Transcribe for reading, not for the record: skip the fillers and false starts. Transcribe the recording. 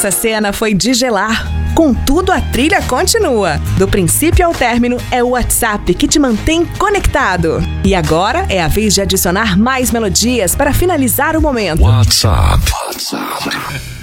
Essa cena foi de gelar. Contudo, a trilha continua. Do princípio ao término, é o WhatsApp que te mantém conectado. E agora é a vez de adicionar mais melodias para finalizar o momento. WhatsApp.